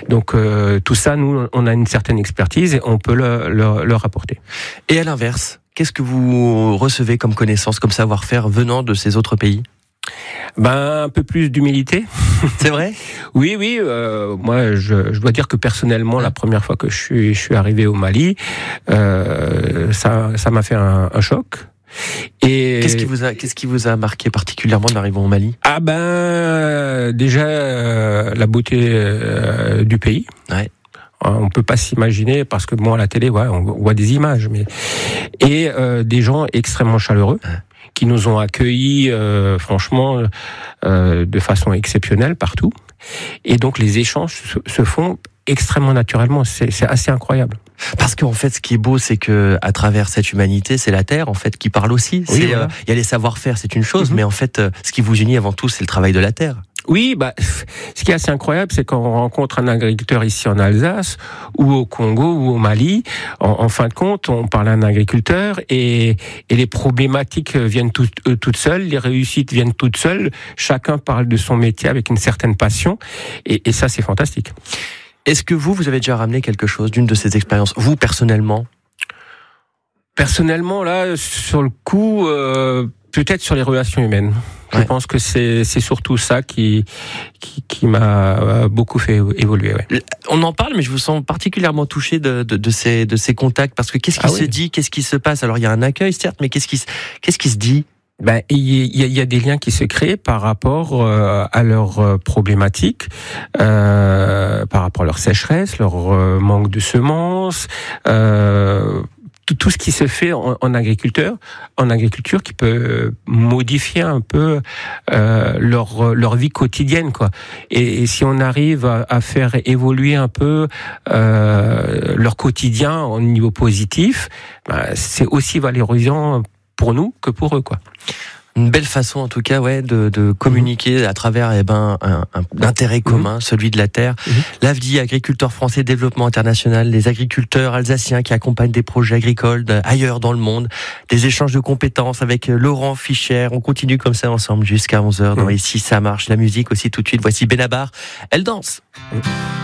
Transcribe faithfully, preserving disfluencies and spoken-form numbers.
Donc euh, tout ça, nous, on a une certaine expertise et on peut le, le, le rapporter. Et à l'inverse, qu'est-ce que vous recevez comme connaissance, comme savoir-faire venant de ces autres pays ? Ben, un peu plus d'humilité. C'est vrai ? Oui, oui. Euh, moi, je, je dois dire que personnellement, la première fois que je suis, je suis arrivé au Mali, euh, ça, ça m'a fait un, un choc. Et qu'est-ce qui vous a, qu'est-ce qui vous a marqué particulièrement en arrivant au Mali ? Ah ben, déjà euh, la beauté euh, du pays. Ouais. On peut pas s'imaginer parce que bon, à la télé, ouais, on voit des images, mais et euh, des gens extrêmement chaleureux. Ouais. Qui nous ont accueillis euh, franchement euh, de façon exceptionnelle partout. Et donc les échanges se, se font extrêmement naturellement. C'est, c'est assez incroyable. Parce qu'en fait, ce qui est beau, c'est que à travers cette humanité, c'est la terre en fait qui parle aussi. Il oui, voilà. euh, y a les savoir-faire, c'est une chose, mm-hmm. mais en fait, euh, ce qui vous unit avant tout, c'est le travail de la terre. Oui, bah, ce qui est assez incroyable, c'est quand on rencontre un agriculteur ici en Alsace, ou au Congo, ou au Mali, en, en fin de compte, on parle à un agriculteur et, et les problématiques viennent tout, euh, toutes seules, les réussites viennent toutes seules, chacun parle de son métier avec une certaine passion, et, et ça, c'est fantastique. Est-ce que vous, vous avez déjà ramené quelque chose d'une de ces expériences, vous, personnellement ? Personnellement, là, sur le coup, euh, peut-être sur les relations humaines. Je ouais. pense que c'est c'est surtout ça qui qui, qui m'a beaucoup fait évoluer. Ouais. On en parle, mais je vous sens particulièrement touché de de, de ces de ces contacts parce que qu'est-ce qui ah se oui. dit, qu'est-ce qui se passe ? Alors il y a un accueil certes, mais qu'est-ce qui qu'est-ce qui se dit ? Ben il y a, il y a des liens qui se créent par rapport euh, à leurs problématiques, euh, par rapport à leur sécheresse, leur euh, manque de semences. Euh, tout ce qui se fait en, en agriculteur, en agriculture, qui peut modifier un peu euh, leur leur vie quotidienne, quoi. Et, et si on arrive à, à faire évoluer un peu euh, leur quotidien au niveau positif, ben, c'est aussi valorisant pour nous que pour eux, quoi. Une belle façon, en tout cas, ouais, de, de communiquer à travers, eh ben, un, un intérêt commun, mmh. celui de la terre. Mmh. L'A F D I, agriculteur français, développement international, les agriculteurs alsaciens qui accompagnent des projets agricoles ailleurs dans le monde, des échanges de compétences avec Laurent Fischer. On continue comme ça ensemble jusqu'à onze heures. Mmh. Dans Ici, ça marche. La musique aussi tout de suite. Voici Benabar. Elle danse. Mmh.